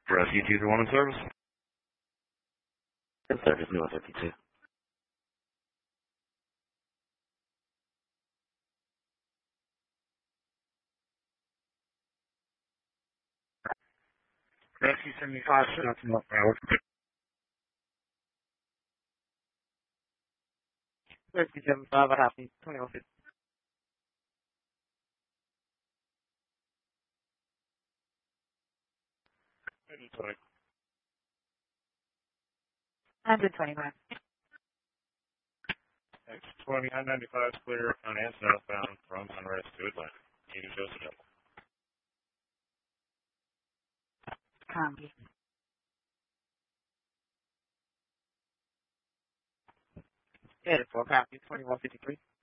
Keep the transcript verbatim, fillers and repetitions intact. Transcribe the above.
Rescue two three one in service. In service, New one fifty-two. Rescue seventy-five, shut out to North Broward. Rescue seventy-five, what happened? twenty-one fifty. Hundred twenty-nine. X twenty, I ninety-five is clear on and southbound from Sunrise to Atlanta. Need to show some help. Copy. Headed for copy, twenty-one fifty-three.